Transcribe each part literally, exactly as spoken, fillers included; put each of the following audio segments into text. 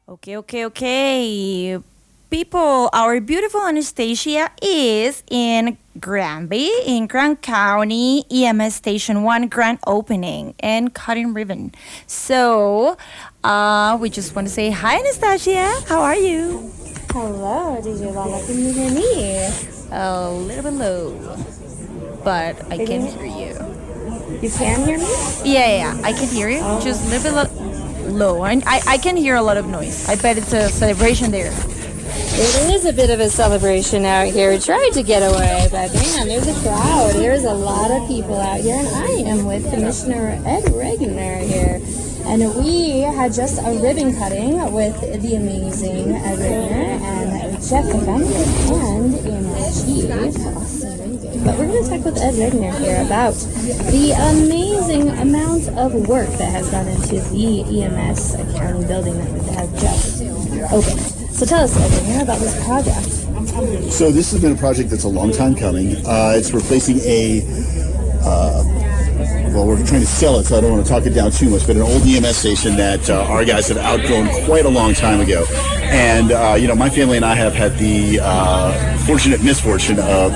Okay, okay, okay. People, our beautiful Anastasia is in Granby, in Grant County, E M S Station one grand opening and cutting ribbon. So, uh, we just want to say hi, Anastasia. How are you? Hello, D J Lala. Can you hear me? A little bit low, but I can hear you. You can hear me? Yeah, yeah, yeah. I can hear you. Oh. Just a little bit lo- low. And I, I can hear a lot of noise. I bet it's a celebration there. It is a bit of a celebration out here. We tried to get away, but man, there's a crowd. There's a lot of people out here, and I am with Commissioner Ed Regner here. And we had just a ribbon cutting with the amazing Ed Regner and Jeff Hickam and E M S Chief Austin Reagan. But we're going to talk with Ed Regner here about the amazing amount of work that has gone into the E M S County building that we have just opened. So tell us, Ed Regner, about this project. So this has been a project that's a long time coming. Uh, it's replacing a uh, well, we're trying to sell it, so I don't want to talk it down too much, but an old E M S station that uh, our guys have outgrown quite a long time ago. And, uh, you know, my family and I have had the uh, fortunate misfortune of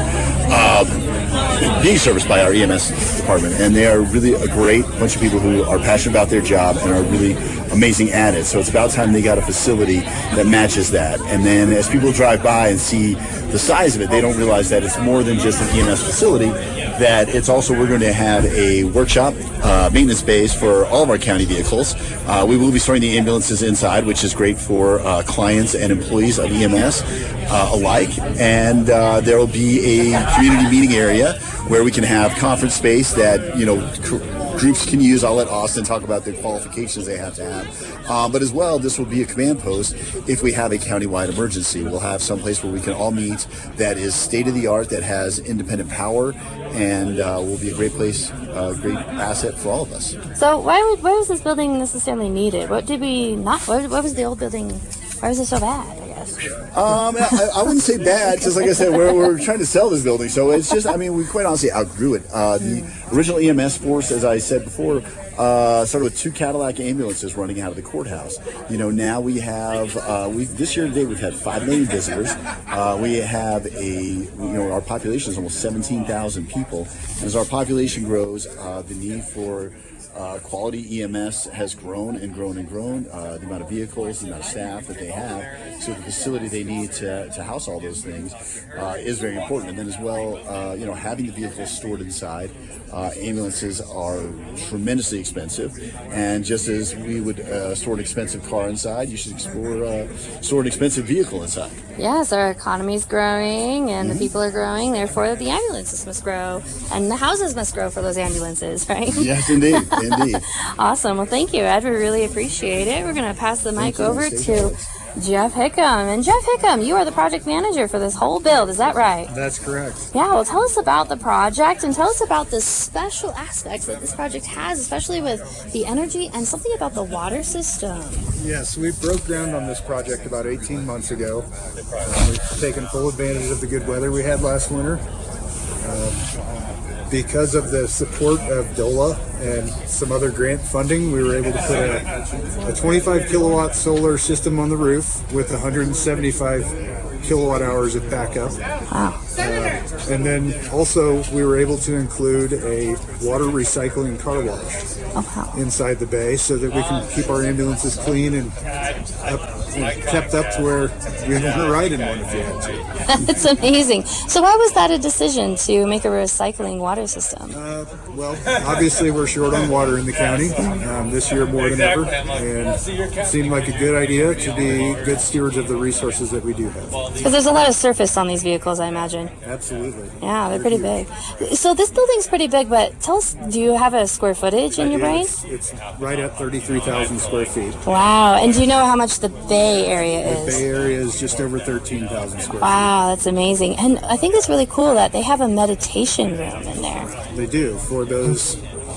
uh, being serviced by our E M S department. And they are really a great bunch of people who are passionate about their job and are really amazing at it. So it's about time they got a facility that matches that. And then as people drive by and see the size of it, they don't realize that it's more than just an E M S facility, that it's also, we're going to have a workshop, uh, maintenance bays for all of our county vehicles. Uh, we will be storing the ambulances inside, which is great for uh, clients and employees of E M S uh, alike. And uh, there will be a community meeting area where we can have conference space that, you know, groups can use. I'll let Austin talk about the qualifications they have to have. Uh, but as well, this will be a command post if we have a countywide emergency. We'll have some place where we can all meet that is state-of-the-art, that has independent power, and uh, will be a great place, a great asset for all of us. So why would, why was this building necessarily needed? What did we not, what, what was the old building, why was it so bad, I guess? Um, I, I wouldn't say bad, because like I said, we're, we're trying to sell this building, so it's just, I mean, we quite honestly outgrew it. Uh, the original E M S force, as I said before, uh, started with two Cadillac ambulances running out of the courthouse. You know, now we have, uh, we this year to date, we've had five million visitors. Uh, we have a, you know, our population is almost seventeen thousand people. And as our population grows, uh, the need for Uh, quality E M S has grown and grown and grown. Uh, the amount of vehicles, the amount of staff that they have, so the facility they need to, to house all those things uh, is very important. And then as well, uh, you know, having the vehicles stored inside. Uh, ambulances are tremendously expensive, and just as we would uh, store an expensive car inside, you should explore uh, store an expensive vehicle inside. Yes, our economy is growing, and mm-hmm. the people are growing. Therefore, the ambulances must grow, and the houses must grow for those ambulances, right? Yes, indeed, indeed. Awesome. Well, thank you, Ed. We really appreciate it. We're going to pass the mic over to Jeff Hickam. And Jeff Hickam, you are the project manager for this whole build. Is that right? That's correct. Yeah. Well, tell us about the project, and tell us about the special aspects that this project has, especially with the energy and something about the water system. Yes, we broke ground on this project about eighteen months ago. Uh, we've taken full advantage of the good weather we had last winter. Um, because of the support of DOLA and some other grant funding, we were able to put a, a twenty-five kilowatt solar system on the roof with one hundred seventy-five kilowatt hours of backup. Wow. Uh, and then also we were able to include a water recycling car wash oh, wow. inside the bay so that we can keep our ambulances clean and, up, and kept up to where we want to ride in one if you had to. That's amazing. So why was that a decision to make a recycling water system? Uh, well, obviously we're short on water in the county um, this year more than ever, and it seemed like a good idea to be good stewards of the resources that we do have. Because there's a lot of surface on these vehicles, I imagine. Absolutely. Yeah, they're pretty big. So this building's pretty big, but tell us, do you have a square footage in your brain? It's, it's right at thirty-three thousand square feet. Wow. And do you know how much the Bay Area is? The Bay Area is just over thirteen thousand square feet. Wow, that's amazing. And I think it's really cool that they have a meditation room in there. They do, for those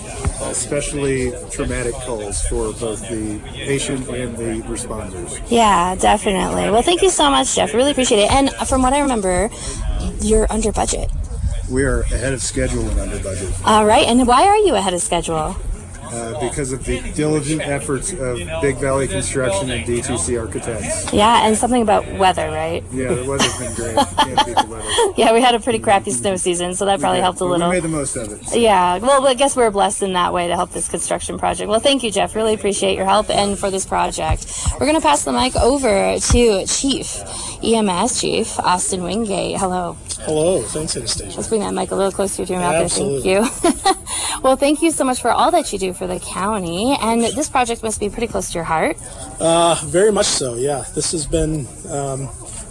especially traumatic calls for both the patient and the responders. Yeah, definitely. Well, thank you so much, Jeff. Really appreciate it. And from what I remember, you're under budget. We are ahead of schedule and under budget. All right. And why are you ahead of schedule? uh, because of the diligent efforts of Big Valley Construction and D T C Architects. Yeah, and something about weather, right? Yeah, the weather's been great. Can't beat the weather. Yeah, we had a pretty crappy snow season, so that probably Yeah, helped a but little. We made the most of it. Yeah, well, I guess we're blessed in that way to help this construction project. Well, thank you, Jeff. Really appreciate your help and for this project. We're going to pass the mic over to Chief, E M S Chief, Austin Wingate. Hello. Hello, thanks, Anastasia. Let's bring that mic a little closer to your mouth Absolutely. there. Thank you. Well, thank you so much for all that you do for the county. And this project must be pretty close to your heart. Uh, very much so, yeah. This has been um,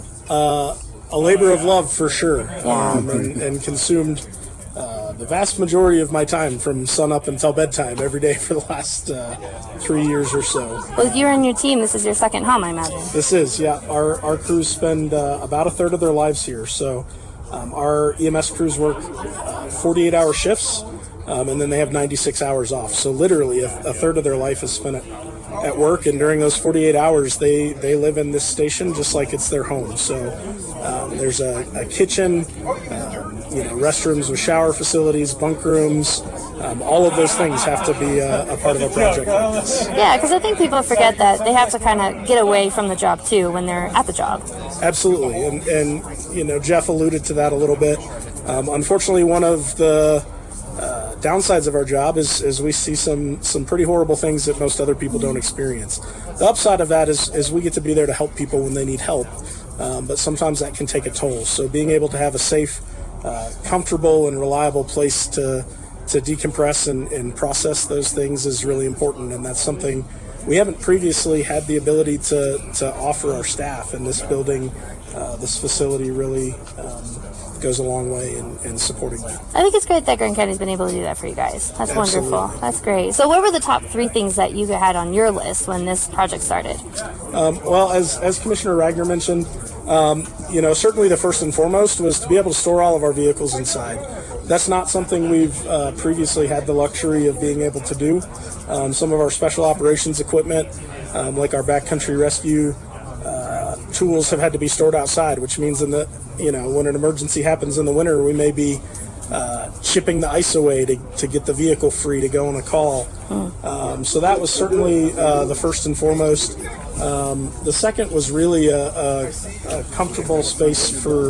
uh, a labor of love for sure, Yeah. um, and, and consumed uh, the vast majority of my time from sun up until bedtime every day for the last uh, three years or so. Well, you and your team, this is your second home, I imagine. This is, yeah. Our, our crews spend uh, about a third of their lives here, so um, our E M S crews work uh, forty-eight hour shifts. Um, and then they have ninety-six hours off. So literally a, a third of their life is spent at, at work, and during those forty-eight hours, they, they live in this station just like it's their home. So um, there's a, a kitchen, um, you know, restrooms with shower facilities, bunk rooms. Um, all of those things have to be a, a part of a project like this. Yeah, because I think people forget that they have to kind of get away from the job, too, when they're at the job. Absolutely. And, and you know, Jeff alluded to that a little bit. Um, unfortunately, one of the Uh, downsides of our job is, is we see some, some pretty horrible things that most other people don't experience. The upside of that is, is we get to be there to help people when they need help, um, but sometimes that can take a toll. So being able to have a safe, uh, comfortable, and reliable place to to decompress and, and process those things is really important, and that's something we haven't previously had the ability to, to offer our staff, and this building, uh, this facility really um, goes a long way in, in supporting that. I think it's great that Grand County's been able to do that for you guys. That's Absolutely. wonderful. That's great. So what were the top three things that you had on your list when this project started? Um, well, as, as Commissioner Ragnar mentioned, um, you know, certainly the first and foremost was to be able to store all of our vehicles inside. That's not something we've uh, previously had the luxury of being able to do. Um, some of our special operations equipment, um, like our backcountry rescue uh, tools, have had to be stored outside, which means in the, you know, when an emergency happens in the winter, we may be uh, chipping the ice away to, to get the vehicle free to go on a call. Um, so that was certainly uh, the first and foremost. Um, the second was really a, a, a comfortable space for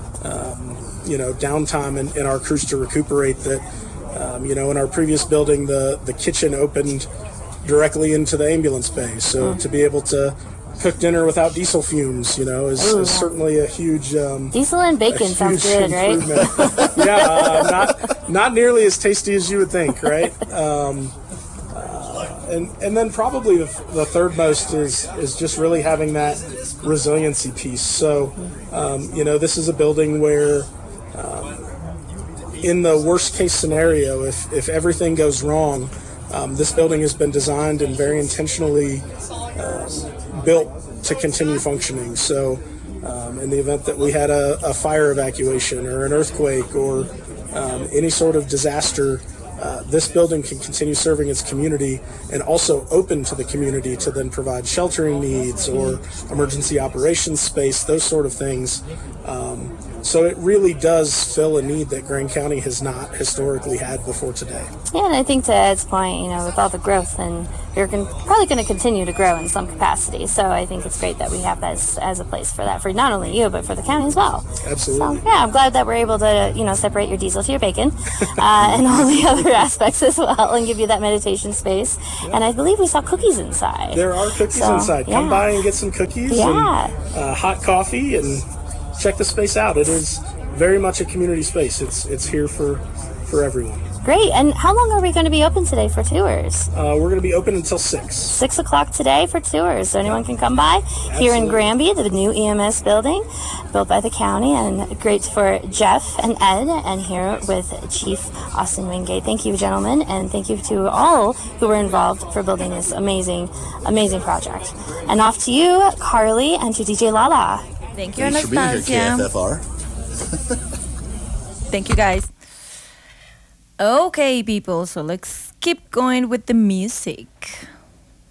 um, you know, downtime and, and our crews to recuperate. That, um, you know, in our previous building, the, the kitchen opened directly into the ambulance bay. So to be able to cook dinner without diesel fumes, you know, is, is certainly a huge um, Diesel and bacon a sounds huge good, right? improvement. Yeah, uh, not not nearly as tasty as you would think, right? Um, uh, and and then probably the, the third most is is just really having that resiliency piece. So, um, you know, this is a building where, um, in the worst case scenario, if if everything goes wrong, um, this building has been designed and very intentionally uh, built to continue functioning. So um, in the event that we had a, a fire evacuation or an earthquake or um, any sort of disaster, uh, this building can continue serving its community and also open to the community to then provide sheltering needs or emergency operations space, those sort of things. Um, so it really does fill a need that Grand County has not historically had before today. Yeah, and I think to Ed's point, you know, with all the growth, and you're con- probably going to continue to grow in some capacity. So I think it's great that we have that as, as a place for that, for not only you, but for the county as well. Absolutely. So, yeah, I'm glad that we're able to, you know, separate your diesel to your bacon uh, and all the other aspects as well, and give you that meditation space. Yeah. And I believe we saw cookies inside. There are cookies so, inside. Come yeah. by and get some cookies yeah. and uh, hot coffee and check the space out. It is very much a community space. It's it's here for, for everyone. Great. And how long are we going to be open today for tours? Uh, we're going to be open until six. Six o'clock today for tours. So anyone can come by. Absolutely. Here in Granby, the new E M S building built by the county, and great for Jeff and Ed, and here with Chief Austin Wingate. Thank you, gentlemen, and thank you to all who were involved for building this amazing, amazing project. And off to you, Carly, and to D J Lala. Thank you, Thanks for being here, K F Anastasia. F R. Thank you, guys. Okay, people, so let's keep going with the music.